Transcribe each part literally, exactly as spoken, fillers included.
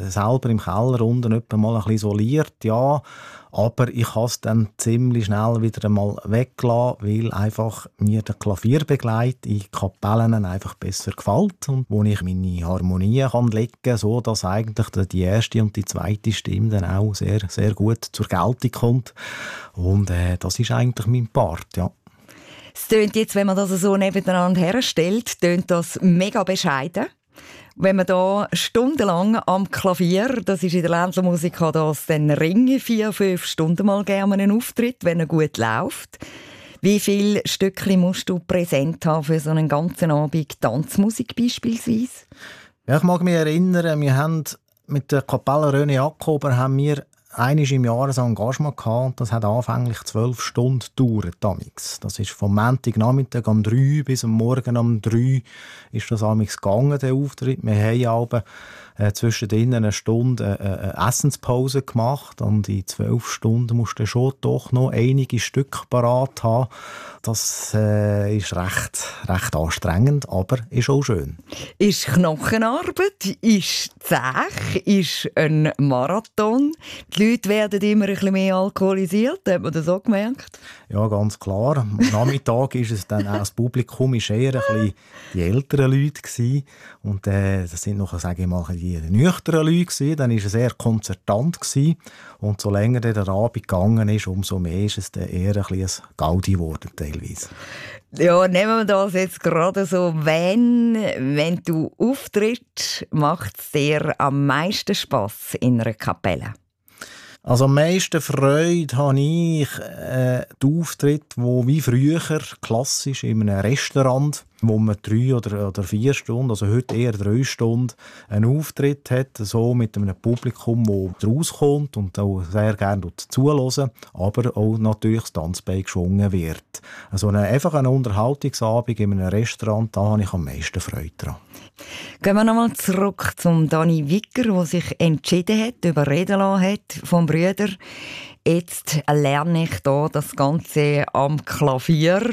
selber im Keller unten etwa mal ein bisschen isoliert, ja. Aber ich habe es dann ziemlich schnell wieder einmal weggelassen, weil einfach mir der Klavierbegleit in Kapellen einfach besser gefällt und wo ich meine Harmonien kann legen kann, so dass eigentlich die erste und die zweite Stimme dann auch sehr, sehr gut zur Geltung kommt. Und äh, das ist eigentlich mein Part, ja. Es tönt jetzt, wenn man das so nebeneinander herstellt, tönt das mega bescheiden. Wenn man da stundenlang am Klavier, das ist in der Ländlermusik, das dann ringen, vier, fünf Stunden mal gerne einen Auftritt, wenn er gut läuft. Wie viele Stückchen musst du präsent haben für so einen ganzen Abend Tanzmusik beispielsweise? Ja, ich mag mich erinnern, wir haben mit der Kapelle René Jakober haben wir einmal im Jahr ein Engagement gehabt. Das hat anfänglich zwölf Stunden gedauert. Das ist vom Montagnachmittag um drei bis am Morgen um drei ist das amigs gegangen, der Auftritt. Wir haben aber äh, zwischendrin eine Stunde äh, eine Essenspause gemacht und in zwölf Stunden musst du schon doch noch einige Stücke parat haben. Das äh, ist recht, recht anstrengend, aber ist auch schön. Ist Knochenarbeit, ist zäh, ist ein Marathon. Die Leute werden immer ein bisschen mehr alkoholisiert, hat man das auch gemerkt? Ja, ganz klar. Am Nachmittag ist es dann auch, das Publikum ist eher ein bisschen die älteren Leute gewesen. Und äh, das sind noch, sage ich mal, die nüchternen Leute gewesen. Dann war es sehr konzertant gewesen. Und so länger der Abend gegangen ist, umso mehr ist es dann eher ein bisschen ein Gaudi geworden teilweise. Ja, nehmen wir das jetzt gerade so, wenn, wenn du auftrittst, macht es dir am meisten Spass in einer Kapelle? Also am meisten Freude habe ich äh, die Auftritte, die wie früher klassisch in einem Restaurant, wo man drei oder, oder vier Stunden, also heute eher drei Stunden, einen Auftritt hat, so mit einem Publikum, das rauskommt und auch sehr gerne zuhören, aber auch natürlich das Tanzbein geschwungen wird. Also eine, einfach ein Unterhaltungsabend in einem Restaurant, da habe ich am meisten Freude daran. Gehen wir nochmal zurück zum Dani Wicker, der sich entschieden hat, überreden lassen hat vom Brüder. Jetzt lerne ich hier das Ganze am Klavier.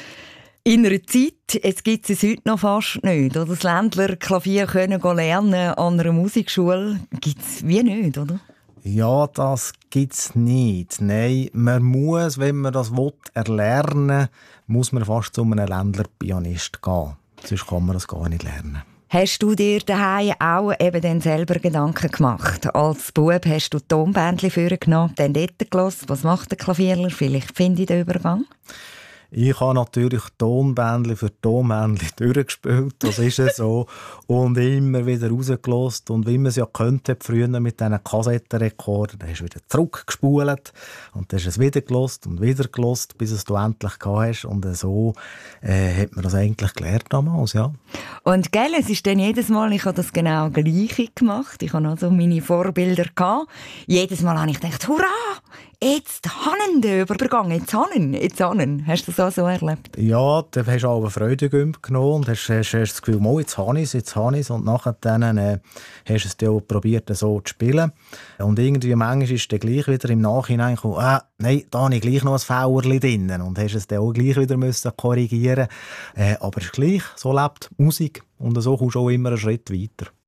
In einer Zeit, jetzt gibt es heute noch fast nicht, oder? Das Ländler Klavier können lernen an einer Musikschule, gibt es wie nicht, oder? Ja, das gibt es nicht. Nein, man muss, wenn man das will, erlernen, muss man fast zu einem Ländlerpianist gehen. Sonst kann man das gar nicht lernen. Hast du dir daheim auch eben dann selber Gedanken gemacht? Als Bub hast du Tonbändchen vorgenommen, dann dort gehört, was macht der Klavierler? Vielleicht finde ich den Übergang. Ich habe natürlich Tonbändchen für Tonbändchen durchgespielt, das ist es so. Und immer wieder rausgelassen. Und wie man es ja könnte, früher mit diesen Kassettenrekordern, dann hast du wieder zurückgespult und dann hast du es wieder gelassen und wieder gelassen, bis es du endlich gehabt hast. Und so äh, hat man das eigentlich gelernt damals, ja. Und gell, es ist dann jedes Mal, ich habe das genau Gleiche gemacht. Ich hatte also meine Vorbilder gehabt. Jedes Mal habe ich gedacht, hurra! Jetzt haben den Übergang, jetzt haben, jetzt haben. Hast du das auch so erlebt? Ja, dann hast du auch eine Freude genommen und hast, hast, hast das Gefühl, oh, jetzt habe ich es, jetzt habe ich es. Und nachher dann, äh, hast du es dann auch probiert, so zu spielen. Und irgendwie manchmal ist es dann gleich wieder im Nachhinein gekommen, ah, nein, da habe ich gleich noch ein Fauerchen drin. Und hast es dann auch gleich wieder müssen korrigieren. Äh, aber es ist gleich, so lebt Musik und so kommst du auch immer einen Schritt weiter.